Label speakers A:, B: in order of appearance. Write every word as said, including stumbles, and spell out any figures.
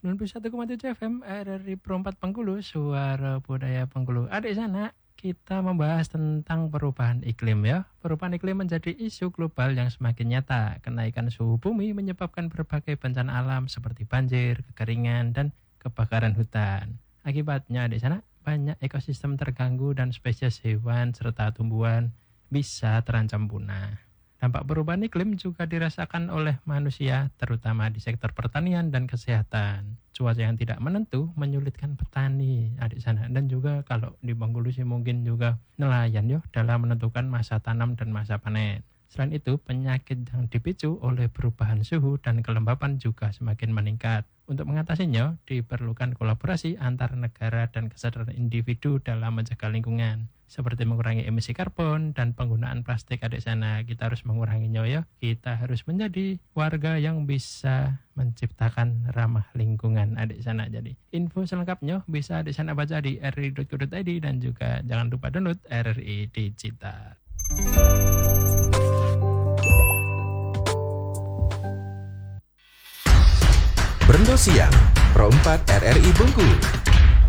A: sembilan puluh satu koma tujuh F M R R I Pro empat Bengkulu, Suara Budaya Bengkulu. Adik sana, kita membahas tentang perubahan iklim ya. Perubahan iklim menjadi isu global yang semakin nyata. Kenaikan suhu bumi menyebabkan berbagai bencana alam seperti banjir, kekeringan, dan kebakaran hutan. Akibatnya adik sana, banyak ekosistem terganggu dan spesies hewan serta tumbuhan bisa terancam punah. Dampak perubahan iklim juga dirasakan oleh manusia, terutama di sektor pertanian dan kesehatan. Cuaca yang tidak menentu menyulitkan petani, adik sana. Dan juga kalau di Bengkulu sih mungkin juga nelayan yo dalam menentukan masa tanam dan masa panen. Selain itu, penyakit yang dipicu oleh perubahan suhu dan kelembapan juga semakin meningkat. Untuk mengatasinya, diperlukan kolaborasi antar negara dan kesadaran individu dalam menjaga lingkungan. Seperti mengurangi emisi karbon dan penggunaan plastik adik sana. Kita harus menguranginya ya. Kita harus menjadi warga yang bisa menciptakan ramah lingkungan adik sana. Jadi info selengkapnya bisa adik sana baca di r r i dot co dot i d dan juga jangan lupa download R R I Digital.
B: Berendo Siang, Pro empat R R I Bengkulu.